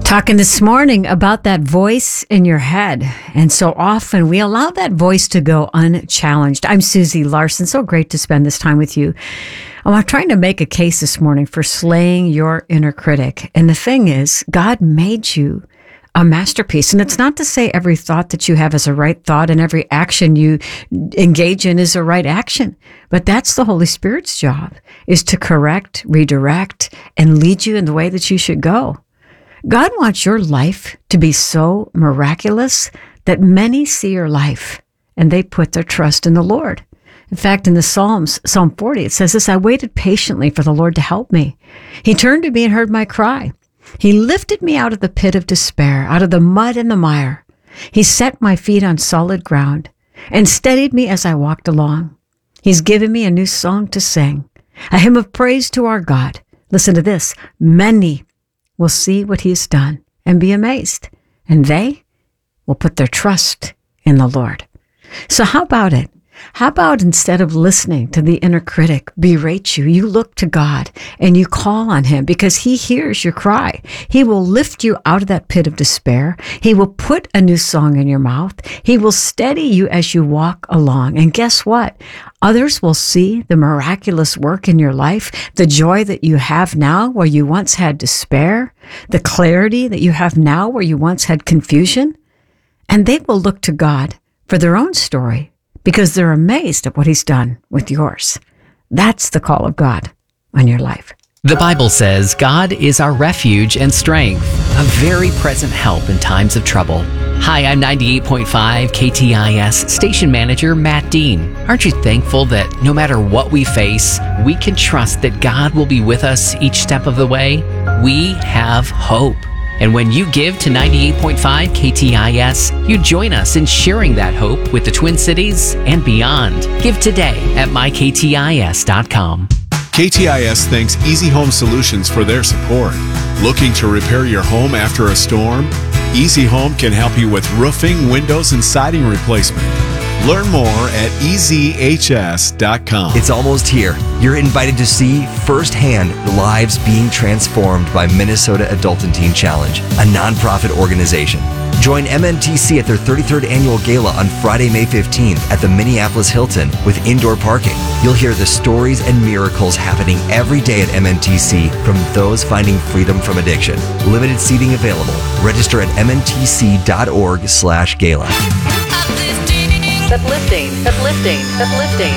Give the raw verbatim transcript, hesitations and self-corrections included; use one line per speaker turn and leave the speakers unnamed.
Talking this morning about that voice in your head. And so often we allow that voice to go unchallenged. I'm Susie Larson. So great to spend this time with you. I'm trying to make a case this morning for slaying your inner critic. And the thing is, God made you a masterpiece. And it's not to say every thought that you have is a right thought and every action you engage in is a right action. But that's the Holy Spirit's job, is to correct, redirect, and lead you in the way that you should go. God wants your life to be so miraculous that many see your life and they put their trust in the Lord. In fact, in the Psalms, Psalm forty, it says this: I waited patiently for the Lord to help me. He turned to me and heard my cry. He lifted me out of the pit of despair, out of the mud and the mire. He set my feet on solid ground and steadied me as I walked along. He's given me a new song to sing, a hymn of praise to our God. Listen to this: many will see what he has done and be amazed, and they will put their trust in the Lord. So how about it? How about instead of listening to the inner critic berate you, you look to God and you call on him because he hears your cry. He will lift you out of that pit of despair. He will put a new song in your mouth. He will steady you as you walk along. And guess what? Others will see the miraculous work in your life, the joy that you have now where you once had despair, the clarity that you have now where you once had confusion. And they will look to God for their own story, because they're amazed at what he's done with yours. That's the call of God on your life.
The Bible says God is our refuge and strength, a very present help in times of trouble. Hi, I'm ninety-eight point five K T I S station manager Matt Dean. Aren't you thankful that no matter what we face, we can trust that God will be with us each step of the way? We have hope. And when you give to ninety-eight point five K T I S, you join us in sharing that hope with the Twin Cities and beyond. Give today at my k t i s dot com.
K T I S thanks Easy Home Solutions for their support. Looking to repair your home after a storm? Easy Home can help you with roofing, windows, and siding replacement. Learn more at e z h s dot com.
It's almost here. You're invited to see firsthand lives being transformed by Minnesota Adult and Teen Challenge, a nonprofit organization. Join M N T C at their thirty-third annual gala on Friday, May fifteenth at the Minneapolis Hilton with indoor parking. You'll hear the stories and miracles happening every day at M N T C from those finding freedom from addiction. Limited seating available. Register at m n t c dot org slash gala.
Uplifting, uplifting, uplifting.